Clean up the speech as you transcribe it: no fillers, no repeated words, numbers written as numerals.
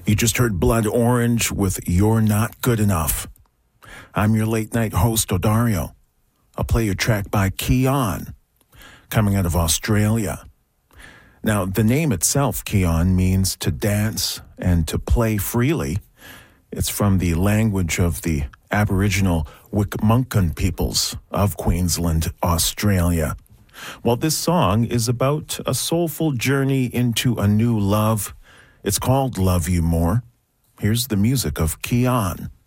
You just heard Blood Orange with You're Not Good Enough. I'm your late night host, Odario. I'll play a track by Keon, coming out of Australia. Now, the name itself, Keon, means to dance and to play freely. It's from the language of the Aboriginal Wicmuncan peoples of Queensland, Australia. Well, this song is about a soulful journey into a new love. It's called Love You More. Here's the music of Keon.